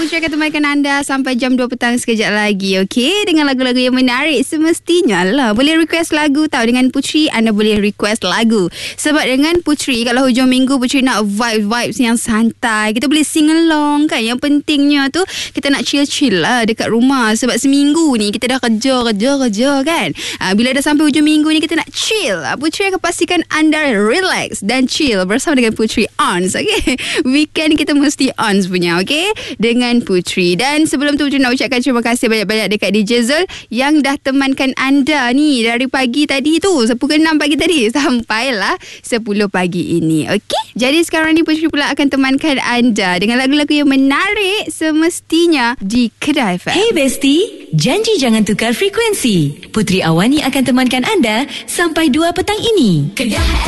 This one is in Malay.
Putri akan temankan anda sampai jam 2 petang sekejap lagi, okey? Dengan lagu-lagu yang menarik semestinya lah. Boleh request lagu tau. Dengan Putri, anda boleh request lagu. Sebab dengan Putri, kalau hujung minggu Putri nak vibes yang santai, kita boleh sing along kan. Yang pentingnya tu, kita nak chill-chill lah dekat rumah. Sebab seminggu ni kita dah kerja kan. Bila dah sampai hujung minggu ni, kita nak chill. Putri akan pastikan anda relax dan chill bersama dengan Putri Ons, okey? Weekend kita mesti Ons punya, okey? Dengan Putri. Dan sebelum tu Putri nak ucapkan terima kasih banyak-banyak dekat DJ Zul yang dah temankan anda ni dari pagi tadi tu, pukul 6 pagi tadi sampailah 10 pagi ini, okey? Jadi sekarang ni Putri pula akan temankan anda dengan lagu-lagu yang menarik semestinya di Kedah FM. Hey Besti, janji jangan tukar frekuensi. Putri Awani akan temankan anda sampai 2 petang ini. Kedah